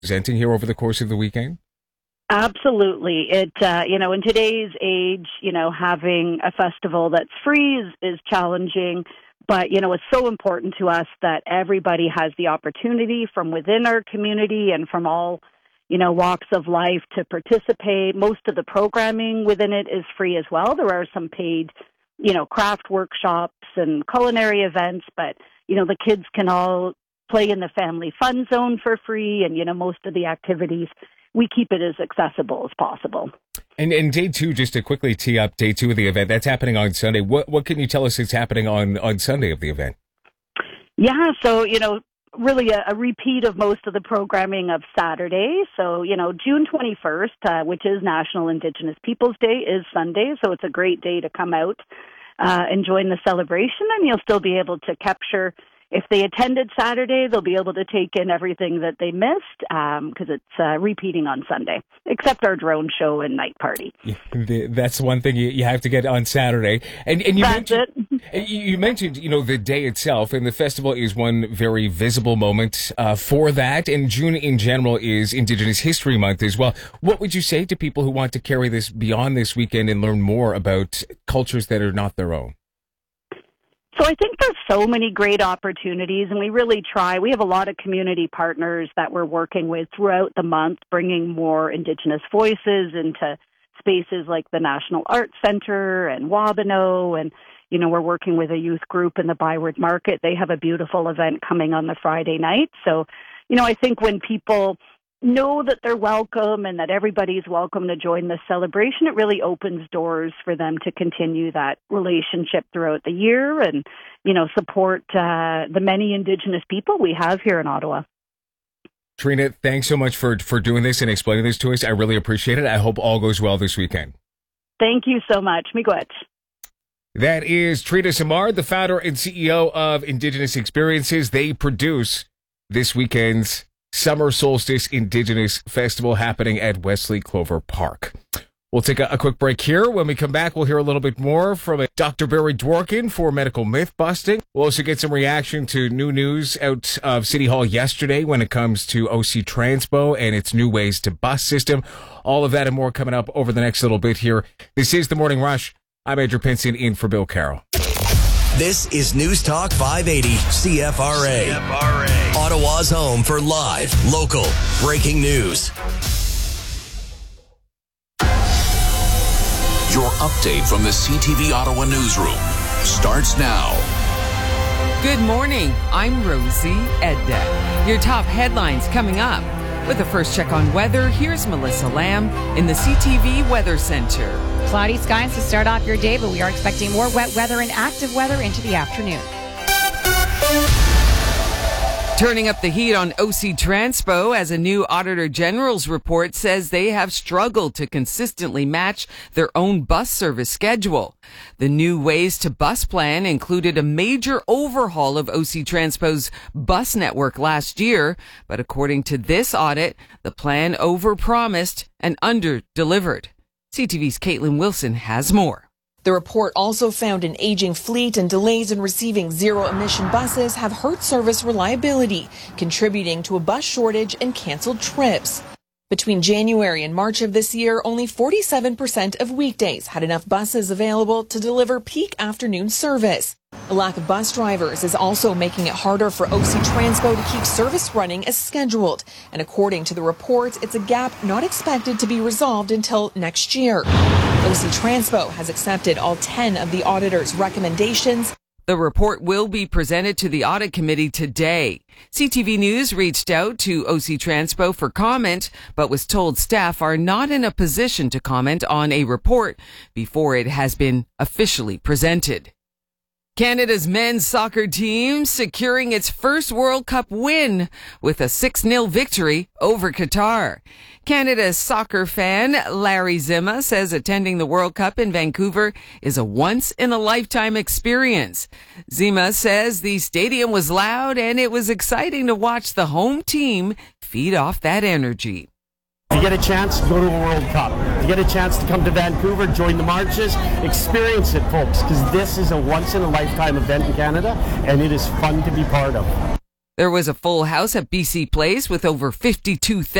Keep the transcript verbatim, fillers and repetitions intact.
presenting here over the course of the weekend? Absolutely. It, uh, you know, in today's age, you know, having a festival that's free is, is challenging, but, you know, it's so important to us that everybody has the opportunity from within our community and from all, you know, walks of life to participate. Most of the programming within it is free as well. There are some paid, you know, craft workshops and culinary events, but, you know, the kids can all play in the family fun zone for free, and, you know, most of the activities, we keep it as accessible as possible. And, and day two, just to quickly tee up day two of the event, that's happening on Sunday. What what can you tell us is happening on, on Sunday of the event? Yeah, so, you know, really a, a repeat of most of the programming of Saturday. So, you know, June twenty-first, uh, which is National Indigenous Peoples Day, is Sunday, so it's a great day to come out uh, and join the celebration, and you'll still be able to capture. If they attended Saturday, they'll be able to take in everything that they missed because um, it's uh, repeating on Sunday, except our drone show and night party. Yeah, the, that's one thing you, you have to get on Saturday. And, and you that's mentioned, it. You mentioned, you know, the day itself, and the festival is one very visible moment uh, for that. And June in general is Indigenous History Month as well. What would you say to people who want to carry this beyond this weekend and learn more about cultures that are not their own? So I think there's so many great opportunities, and we really try. We have a lot of community partners that we're working with throughout the month, bringing more Indigenous voices into spaces like the National Arts Centre and Wabano, and, you know, we're working with a youth group in the Byward Market. They have a beautiful event coming on the Friday night. So, you know, I think when people know that they're welcome and that everybody's welcome to join the celebration, it really opens doors for them to continue that relationship throughout the year and, you know, support uh, the many Indigenous people we have here in Ottawa. Trina, thanks so much for, for doing this and explaining this to us. I really appreciate it. I hope all goes well this weekend. Thank you so much. Miigwech. That is Trina Simard, the founder and C E O of Indigenous Experiences. They produce this weekend's Summer Solstice Indigenous Festival happening at Wesley Clover Park. We'll take a, a quick break here. When we come back, we'll hear a little bit more from Doctor Barry Dworkin for medical myth busting. We'll also get some reaction to new news out of City Hall yesterday when it comes to O C Transpo and its new ways to bus system. All of that and more coming up over the next little bit here. This is The Morning Rush. I'm Andrew Pinson in for Bill Carroll. This is News Talk five eighty C F R A. C F R A. Ottawa's home for live, local, breaking news. Your update from the C T V Ottawa newsroom starts now. Good morning. I'm Rosie Edda. Your top headlines coming up. With a first check on weather, here's Melissa Lamb in the C T V Weather Center. Cloudy skies to start off your day, but we are expecting more wet weather and active weather into the afternoon. Turning up the heat on O C Transpo as a new Auditor General's report says they have struggled to consistently match their own bus service schedule. The new Ways to Bus plan included a major overhaul of O C Transpo's bus network last year, but according to this audit, the plan overpromised and under-delivered. C T V's Caitlin Wilson has more. The report also found an aging fleet and delays in receiving zero-emission buses have hurt service reliability, contributing to a bus shortage and canceled trips. Between January and March of this year, only forty-seven percent of weekdays had enough buses available to deliver peak afternoon service. A lack of bus drivers is also making it harder for O C Transpo to keep service running as scheduled. And according to the report, it's a gap not expected to be resolved until next year. O C Transpo has accepted all ten of the auditor's recommendations. The report will be presented to the audit committee today. C T V News reached out to O C Transpo for comment, but was told staff are not in a position to comment on a report before it has been officially presented. Canada's men's soccer team securing its first World Cup win with a six nil victory over Qatar. Canada's soccer fan Larry Zima says attending the World Cup in Vancouver is a once-in-a-lifetime experience. Zima says the stadium was loud and it was exciting to watch the home team feed off that energy. If you get a chance, go to a World Cup. If you get a chance to come to Vancouver, join the marches, experience it, folks, because this is a once-in-a-lifetime event in Canada, and it is fun to be part of. There was a full house at B C Place with over fifty-two thousand